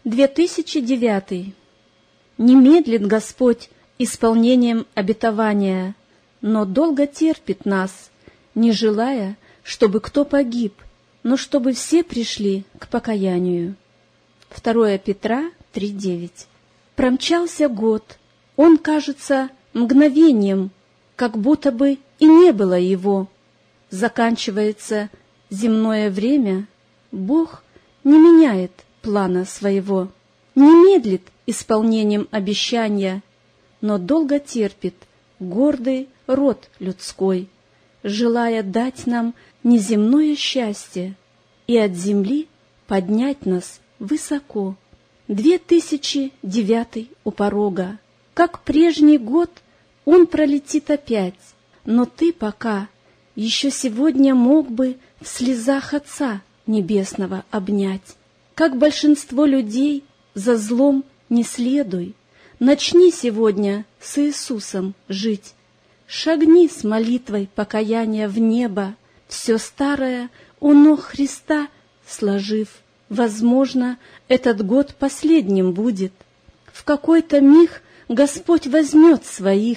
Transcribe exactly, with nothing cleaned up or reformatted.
две тысячи девятый. Не медлит Господь исполнением обетования, но долго терпит нас, не желая, чтобы кто погиб, но чтобы все пришли к покаянию. второе Петра три девять. Промчался год, он кажется мгновением, как будто бы и не было его. Заканчивается земное время, Бог не меняет плана своего, не медлит исполнением обещания, но долго терпит гордый род людской, желая дать нам неземное счастье и от земли поднять нас высоко. Две тысячи девятый у порога. Как прежний год он пролетит опять, но ты пока еще сегодня мог бы в слезах Отца Небесного обнять. Как большинство людей, за злом не следуй, начни сегодня с Иисусом жить. Шагни с молитвой покаяния в небо, все старое у ног Христа сложив. Возможно, этот год последним будет. В какой-то миг Господь возьмет своих